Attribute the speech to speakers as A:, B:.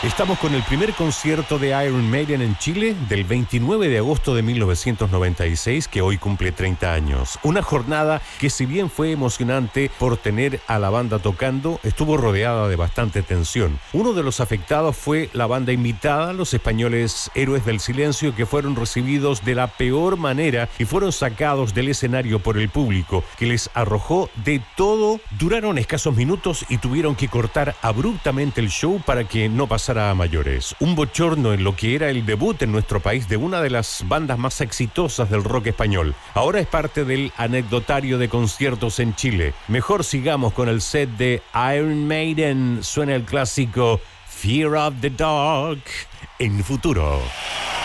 A: Estamos con el primer concierto de Iron Maiden en Chile del 29 de agosto de 1996, que hoy cumple 30 años. Una jornada que, si bien fue emocionante por tener a la banda tocando, estuvo rodeada de bastante tensión. Uno de los afectados fue la banda invitada, los españoles Héroes del Silencio, que fueron recibidos de la peor manera y fueron sacados del escenario por el público, que les arrojó de todo. Duraron escasos minutos y tuvieron que cortar abruptamente el show para que no pasara a mayores. Un bochorno en lo que era el debut en nuestro país de una de las bandas más exitosas del rock español. Ahora es parte del anecdotario de conciertos en Chile. Mejor sigamos con el set de Iron Maiden. Suena el clásico Fear of the Dark en Futuro.